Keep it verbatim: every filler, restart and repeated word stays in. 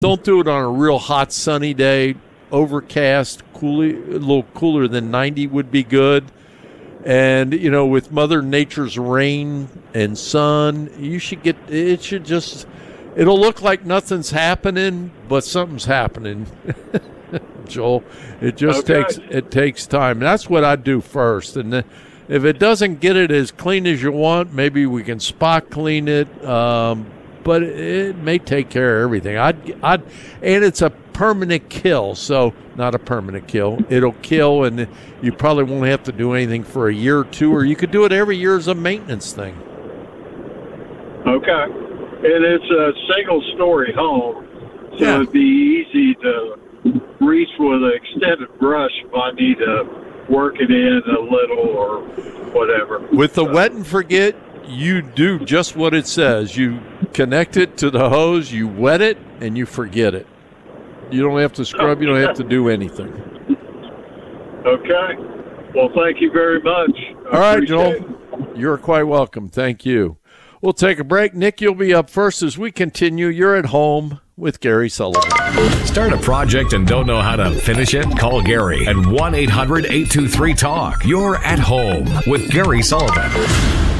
Don't do it on a real hot sunny day. Overcast, cool, a little cooler than ninety would be good. And, you know, with Mother Nature's rain and sun, you should get, it should just, it'll look like nothing's happening, but something's happening. Joel, it just Okay. takes, it takes time. And that's what I do first. And then if it doesn't get it as clean as you want, maybe we can spot clean it. Um, but it may take care of everything. I'd, I'd, and it's a permanent kill, so not a permanent kill. It'll kill, and you probably won't have to do anything for a year or two, or you could do it every year as a maintenance thing. Okay. And it's a single-story home, so Yeah. it'd be easy to reach with an extended brush if I need to work it in a little or whatever. With the wet and forget, you do just what it says. You connect it to the hose, you wet it, and you forget it. You don't have to scrub. You don't have to do anything. Okay. Well, thank you very much. I All right, appreciate Joel. it. You're quite welcome. Thank you. We'll take a break. Nick, you'll be up first as we continue. You're at home with Gary Sullivan. Start a project and don't know how to finish it? Call Gary at one eight hundred eight two three talk. You're at home with Gary Sullivan.